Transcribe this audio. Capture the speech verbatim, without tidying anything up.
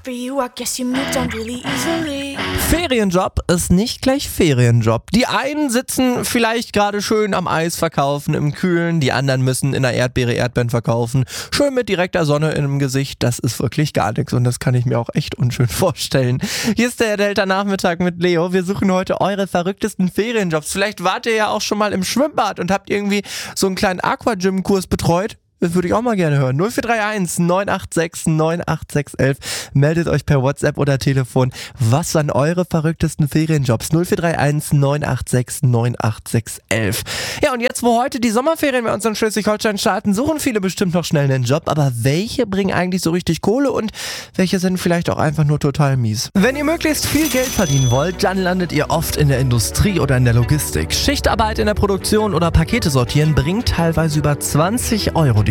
after you, I guess you moved on really easily. Ferienjob ist nicht gleich Ferienjob. Die einen sitzen vielleicht gerade schön am Eis verkaufen im Kühlen, die anderen müssen in der Erdbeere Erdbeeren verkaufen. Schön mit direkter Sonne im Gesicht, das ist wirklich gar nichts und das kann ich mir auch echt unschön vorstellen. Hier ist der Delta Nachmittag mit Leo. Wir suchen heute eure verrücktesten Ferienjobs. Vielleicht wart ihr ja auch schon mal im Schwimmbad und habt irgendwie so einen kleinen Aquagym-Kurs betreut. Das würde ich auch mal gerne hören. null vier drei eins neun acht sechs neun acht sechs eins eins. Meldet euch per WhatsApp oder Telefon. Was waren eure verrücktesten Ferienjobs? null vier drei eins neun acht sechs neun acht sechs eins eins. Ja, und jetzt, wo heute die Sommerferien bei uns in Schleswig-Holstein starten, suchen viele bestimmt noch schnell einen Job. Aber welche bringen eigentlich so richtig Kohle und welche sind vielleicht auch einfach nur total mies? Wenn ihr möglichst viel Geld verdienen wollt, dann landet ihr oft in der Industrie oder in der Logistik. Schichtarbeit in der Produktion oder Pakete sortieren bringt teilweise über zwanzig Euro